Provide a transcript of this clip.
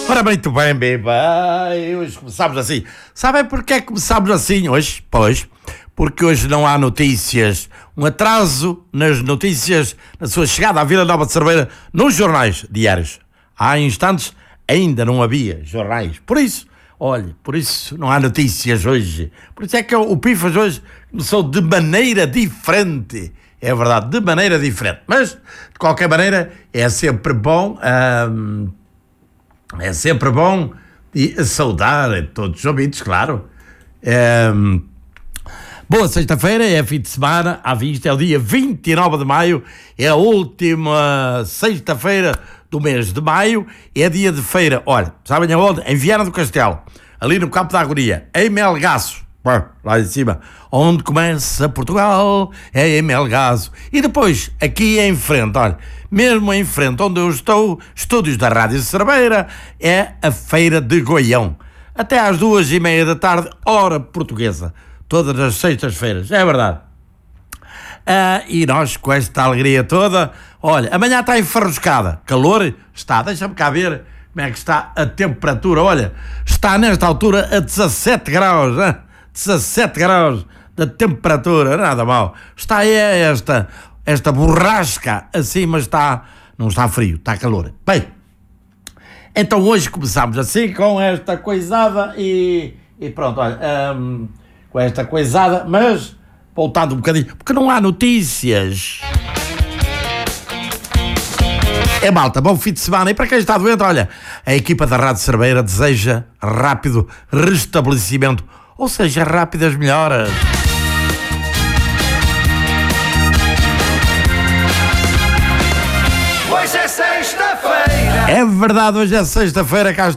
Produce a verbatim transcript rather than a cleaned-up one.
Ora, muito bem, beba. Hoje começamos assim. Sabem porque é que começamos assim hoje? Pois, porque hoje não há notícias. Um atraso nas notícias, na sua chegada à Vila Nova de Cerveira, nos jornais diários. Há instantes ainda não havia jornais. Por isso, olha, por isso não há notícias hoje. Por isso é que o Pifas hoje começou de maneira diferente. É verdade, de maneira diferente. Mas, de qualquer maneira, é sempre bom... Hum, É sempre bom e saudar a todos os ouvintes, claro. É, boa sexta-feira, é fim de semana, à vista, é o dia vinte e nove de maio, é a última sexta-feira do mês de maio, é dia de feira, olha, sabem aonde? Em Viana do Castelo, ali no Campo da Agonia, em Melgaço, lá em cima, onde começa Portugal, é em Melgaço. E depois, aqui em frente, olha, mesmo em frente onde eu estou, estúdios da Rádio Cerveira, é a Feira de Goião. Até às duas e meia da tarde, hora portuguesa. Todas as sextas-feiras, é verdade. Ah, e nós, com esta alegria toda, olha, amanhã está enfarruscada. Calor está, deixa-me cá ver como é que está a temperatura. Olha, está nesta altura a dezassete graus, hein? dezassete graus de temperatura, nada mal. Está aí esta, esta borrasca assim, mas está, não está frio, está calor. Bem, então hoje começamos assim com esta coisada e, e pronto, olha, hum, com esta coisada, mas voltando um bocadinho, porque não há notícias. É malta, bom fim de semana. E para quem está doente, olha, a equipa da Rádio Cerveira deseja rápido restabelecimento, ou seja, rápidas melhoras. Hoje é sexta-feira. É verdade, hoje é sexta-feira, cá